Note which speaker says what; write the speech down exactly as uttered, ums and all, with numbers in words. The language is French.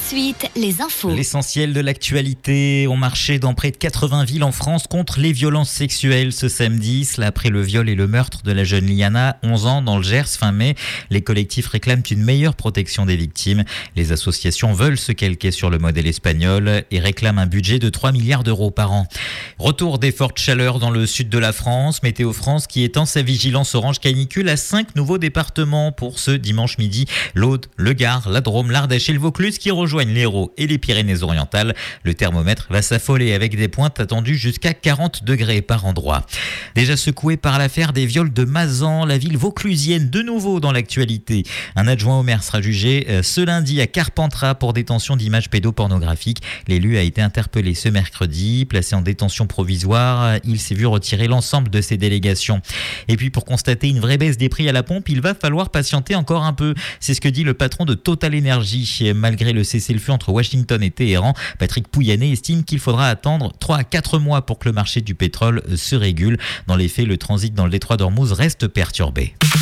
Speaker 1: suite, les infos.
Speaker 2: L'essentiel de l'actualité ont marché dans près de quatre-vingts villes en France contre les violences sexuelles ce samedi. Cela après le viol et le meurtre de la jeune Liana, onze ans, dans le Gers fin mai. Les collectifs réclament une meilleure protection des victimes. Les associations veulent se calquer sur le modèle espagnol et réclament un budget de trois milliards d'euros par an. Retour des fortes chaleurs dans le sud de la France. Météo France qui étend sa vigilance orange canicule à cinq nouveaux départements pour ce dimanche midi. L'Aude, le Gard, la Drôme, l'Ardèche et le Vaucluse qui rejoignent l'Hérault et les Pyrénées-Orientales. Le thermomètre va s'affoler avec des pointes attendues jusqu'à quarante degrés par endroit. Déjà secouée par l'affaire des viols de Mazan, la ville vauclusienne de nouveau dans l'actualité. Un adjoint au maire sera jugé ce lundi à Carpentras pour détention d'images pédopornographiques. L'élu a été interpellé ce mercredi, placé en détention provisoire. Il s'est vu retirer l'ensemble de ses délégations. Et puis pour constater une vraie baisse des prix à la pompe, il va falloir patienter encore un peu. C'est ce que dit le patron de Total Energy. Malgré le cessez-le-feu entre Washington et Téhéran, Patrick Pouyanné estime qu'il faudra attendre trois à quatre mois pour que le marché du pétrole se régule. Dans les faits, le transit dans le détroit d'Ormuz reste perturbé.